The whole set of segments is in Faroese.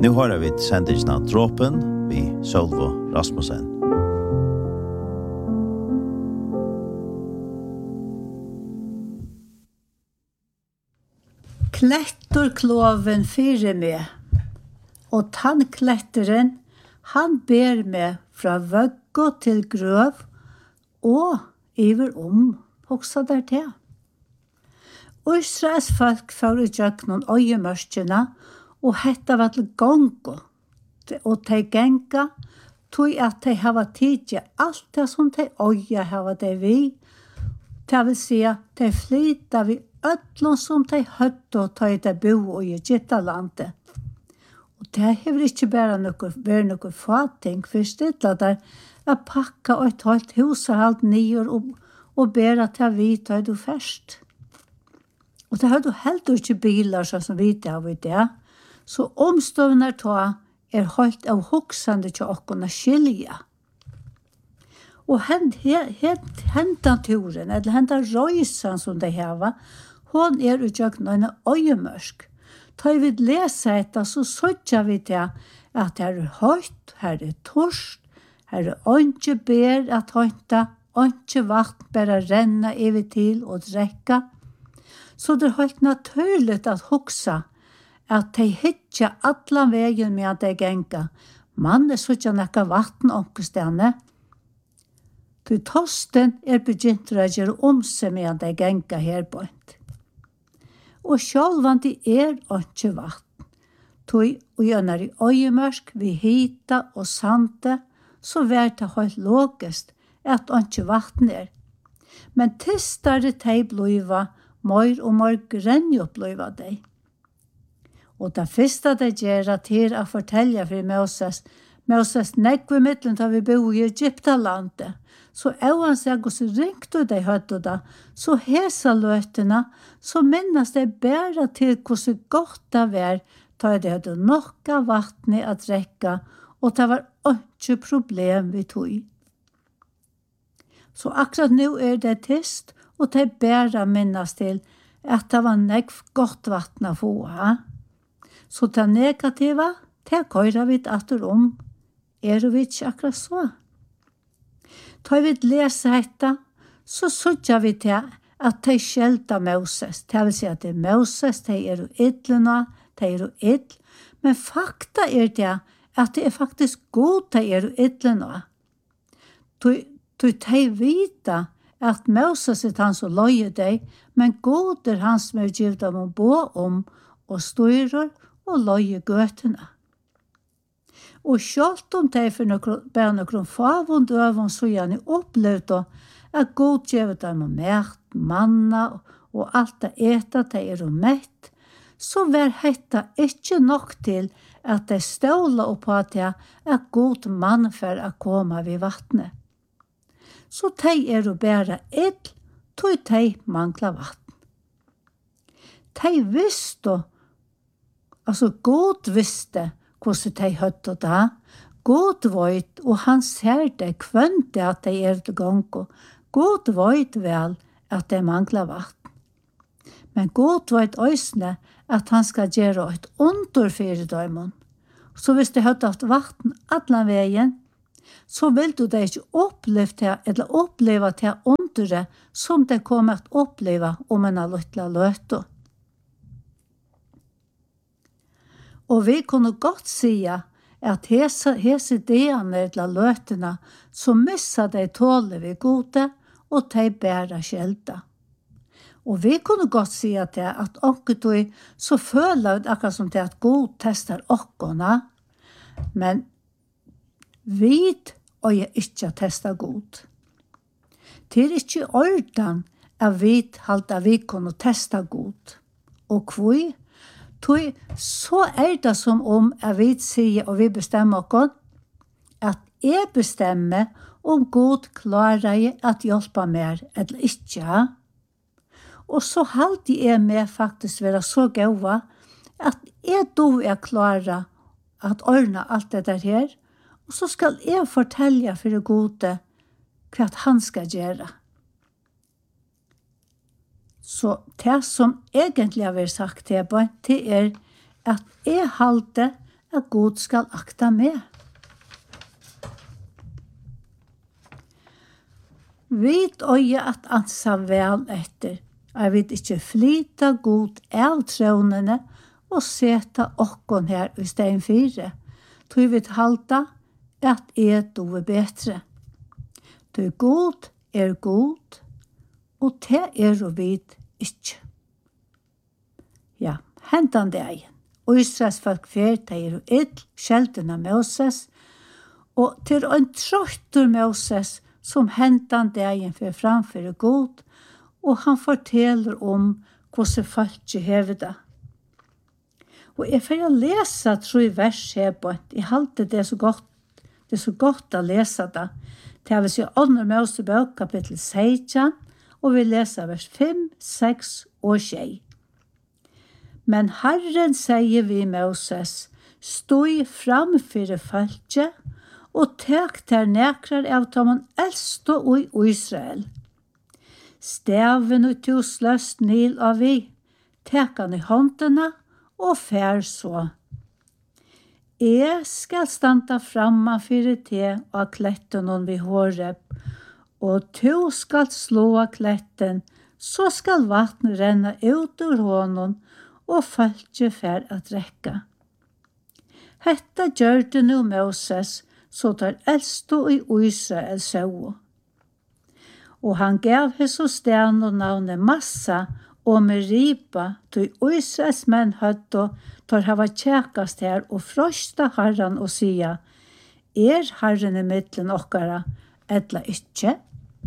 Nu har vi sendingen av Dråpen vid Sølvo Rasmussen. Klettor kloven fyre med, og tannkletteren, han ber med fra vøggo til grøv, og iver hoksa der til. Israels folk får utjøk noen øyemørskjene, og hetta var til gongo, og de genga, tog at de hava tidje alt det som de øye hava de vi, det vil si at de flyta vi öllum som de høtte og tøy de bo i Egyptalandet. Og det hever ikke bare noe fating, for stilla der å pakka og et helt husehalt nyer og bæra til vi tøy du først. Og det har du helt ikke biler som vi har i det. Så omstøvner ta helt av hoksande til åkken å skilja. Og hentan turen, eller hentan røysen som de hava, hon utjøkken en øyemørsk. Ta vi lese etter, så søtja vi til at her høyt, her torst, her ønske ber at høyta, ønske vakt bare renna evig til og drekka. Så det høyt naturlig at hoksa at de hitja atlan vegen med at de genga. Man søtja nekka vatten omkestene. Du tosten begynt å gjøre seg med at de genga herboint. Og sjálvan de ikke vatten. Tog og gjønner i øyemørsk, vi hita og sante, så vær det helt logisk at ikke vatten Men tistare de bliva, mer og mer grenjo bliva de. Og det første de gjør til å fortelle for Moses nekve middelen da vi bo i Egyptalandet, så han seg hvordan ringte de høtte da, så hesa løtene, så minnes de bare til hvordan godt det var, da de hadde nok av vattnet å drekke, og det var ikke problem vi tog. Så akkurat nå det tyst, og de bare minnes til at det var nekv godt vatten å få. Så det negativa, det køyrer vi etter vi ikke akkurat så. Da vi leser dette, så søtter vi til at de skjelter Moses. Det vil si at det Moses, de idlene, de idl. Men fakta det at det faktisk god de idlene. De vita at Moses han som løyer deg, men god han som givet dem å bo og styrer og løyer gøtene. Og selv om de for noen favund øvund så gjerne opplevde at god givet dem å mært, manna og alt det etter de mett, så var dette ikke nok til at de stålet opp på at god mann for å komme ved vattnet. Så de bare tog de mangla vatten. De visste, altså god visste, hvordan de høtte da. God vet, og han ser det kvønte at de til gang. God vet vel at de mangler vatten. Men god vet også at han skal gjøre et under for dem. Så hvis de hadde hatt vatten alle veien, så vil du det ikke oppleve til underet som det kommer til å oppleve en lille løte. Og vi kunne godt si at hese ideene til løtene, så misser de tåler vi gode, og de bærer skjelda. Og vi kunne godt si at onket så føler vi akkurat som det at god tester okkene, men vi og jeg ikke testa god. Det ikke ordan at vi halte vi kunne testa god. Og hvor? Så det som at vi sier og vi bestemmer oss at jeg bestemmer om god klarer at hjelpe mer eller ikke. Og så halte jeg med faktisk være så gode at jeg klarer at ordne alt det der her, og så skal jeg fortelle for det gode hva han skal gjøre. Så det som egentlig har vært sagt til meg, det at jeg halte at God skal akta meg. Vit øye at ansa vel etter, jeg vet ikke flyta god av trånene og seta okkon her i stein 4, tog vi halta at doe betre. Du god god, og te og vid ikke. Ja, hentan det egen. Og Israels folk fer, de og ill, skjelden av Moses, og til en trøytter Moses, som hentan det egen fer framfor god, og han forteller om hvordan folk hever det. Og jeg får lese 3 vers her på, jeg halte det så godt å lese det. Det vil si 2. Mosebok, kapittel 16, og vi leser vers 5, 6 og 6. Men Herren sier vi Moses, stoi framfyrir folket, og tek der nekrar av tommen eldste og i Israel. Steven og tusløst nil av vi, tek han i håndene, og fær så. Jeg skal standa framma fyrir te av kletten om vi Horeb, og to skal slå av kletten, så skal vatten renne ut ur hånden, og folket fær at rekka. Hetta gjør det nu Moses, så tar eldste i Israel så. Og han gav hos sted og navnet Massa, og Meriba, til Israels menn høtta, tar hava tjekast her, og frosta Herren og sia, Herren i middelen okkara, etla ikkje?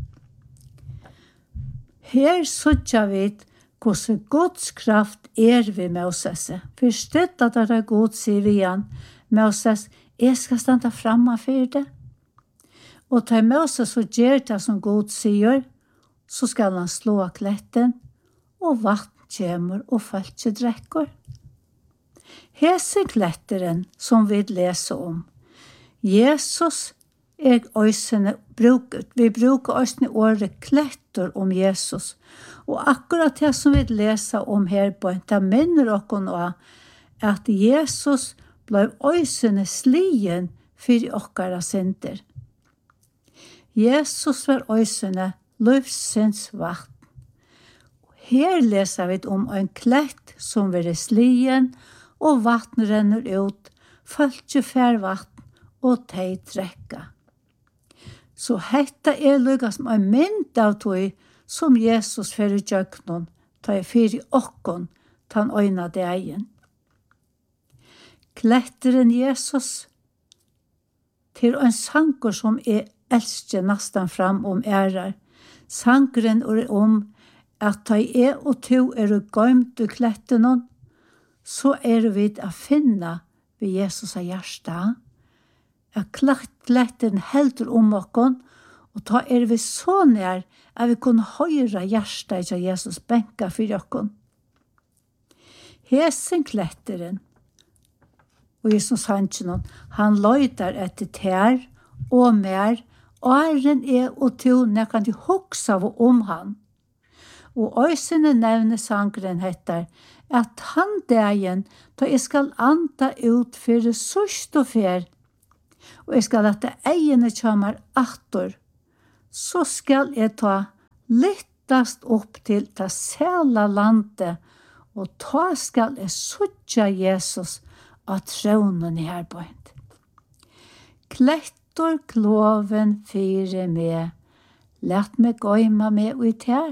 Her suttja vid, hvordan Guds kraft vi Moses. Forstått at det god, sier vi han, Moses, jeg skal standa framma for det. Og til Moses og gjør det som god sier, så skal han slå av kletten, og vatten kommer og folket drekker. Hese kletteren som vi leser om, Jesus øysene bruket. Vi bruker øysene året kletter om Jesus. Og akkurat det som vi leser om her på, det minner oss nå at Jesus ble øysene slien for okkara synder. Jesus var øysene livssyns vatten. Her leser vi om en klett som vil slien, og vatten renner ut, følger fær vatten, og teg drekka. Så hetta lukka som en mynd av tog, som Jesus fyrir djøknon, ta fyrir okkon, tan øyna det egen. Kletteren Jesus til en sanger som elsker nastan fram om ærar. Sangeren om at ta og to gøymt u klettenon, så vi å finne ved Jesus av hjertet. At kletteren heldur om okkon, og ta vi så nær at vi kunne høyre hjertet av Jesus benka for okkon. Hesen kletteren, og Jesus han løyter etter tær og mer, og og to nekan de hoksa om han. Og øysene nevne sangren heter at han dagen da jeg skal anta ut for sørst og fer, og jeg skal lette egene kommer atter, så skal jeg ta littast opp til det sela landet, og ta skal jeg suttja Jesus av tronen i herbeint. Klettor kloven fire med, lett meg gøyma med og i tær.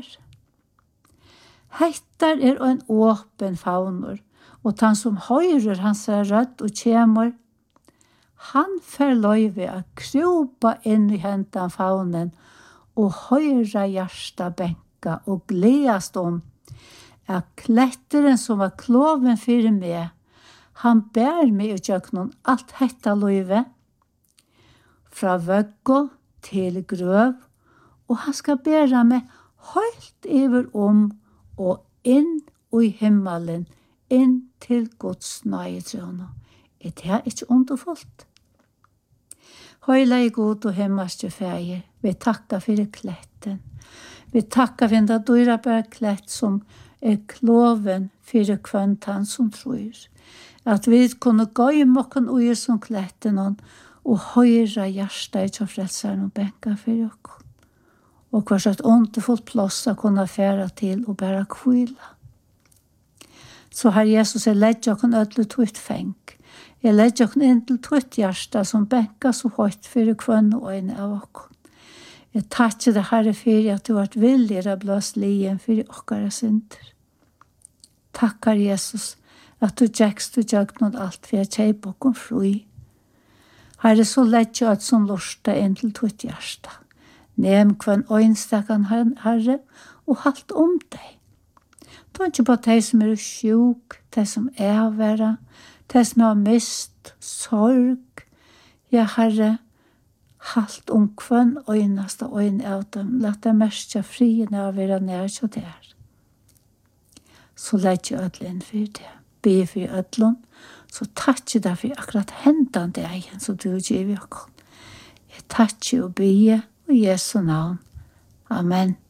Hettar en åpen faunor, og han som høyrer hans rødt og kjemur, han får løyve å kropa inn i hentan faunen og høyra hjärsta benka og gledast om at kletteren som var kloven fyrir meg, han bær meg i tjøknon alt hetta løyve, fra vøggo til grøv, og han skal bæra meg høyt iver og inn i himmelen, inn til Guds nøyetrønne. Det ikke underfullt. Høyla i god og himmelske feir, vi takkar for kletten. Vi takkar for den dyrebare klett som kloven for kvantan som tror. at vi kunne gå i mokken ui som kletten og høyre hjertet til frelseren og benka for dere. Og hva slags underfullt plass å kunne fære til og bare kvile. Så har Jesus lett dere ødelig tøyt fenk. Jeg lett dere inn til tøyt hjerte som benka så høyt for kvann og øyne av dere. Jeg takker det Herre for at du har vært villig å blås lien for dere synder. Takkar Jesus at du gjekst og gjør noe alt for å kjøpe dere fri. Herre, så lett jeg som lortet inn til tøyt hjerte. Nem kvann øynstakken Herre og halt om deg. Det er ikke bare de som sjuk, de som verre, de som har mist, sorg. Ja, Herre, halt om kvann øyneste øyn av dem, lagt dem mest frien av å være nær til der. Så lett jeg ødelen for det. Be for ødelen, så takker jeg for akkurat hendene deg, som du gjør. Jeg takker og be i Jesu navn. Amen.